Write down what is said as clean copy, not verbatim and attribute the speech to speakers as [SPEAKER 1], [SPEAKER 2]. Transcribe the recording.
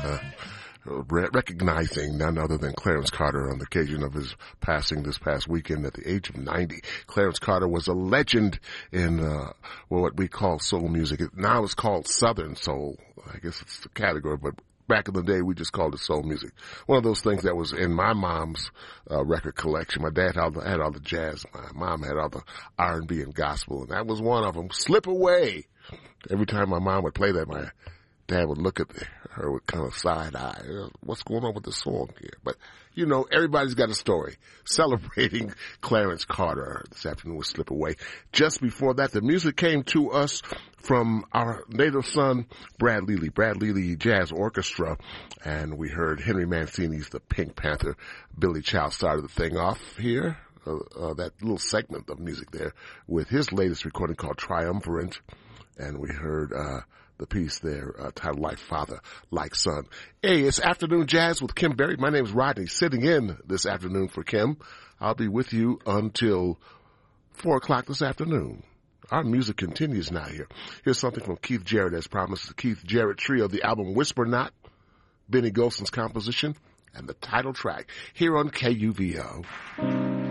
[SPEAKER 1] recognizing none other than Clarence Carter on the occasion of his passing this past weekend at the age of 90. Clarence Carter was a legend in what we call soul music. Now it's called Southern soul. I guess it's the category, but back in the day, we just called it soul music. One of those things that was in my mom's record collection. My dad had all the jazz. My mom had all the R&B and gospel, and that was one of them. Slip Away. Every time my mom would play that, my dad would look at her with kind of side eye. What's going on with the song here? But, you know, everybody's got a story. Celebrating Clarence Carter this afternoon with Slip Away. Just before that, the music came to us from our native son, Brad Lely Jazz Orchestra. And we heard Henry Mancini's The Pink Panther. Billy Child started the thing off here. That little segment of music there with his latest recording called Triumvirate. And we heard the piece there titled Like Father, Like Son. Hey, it's Afternoon Jazz with Kim Berry. My name is Rodney, sitting in this afternoon for Kim. I'll be with you until 4 o'clock this afternoon. Our music continues now here. Here's something from Keith Jarrett as promised. The Keith Jarrett Trio, the album Whisper Not, Benny Golson's composition, and the title track here on KUVO.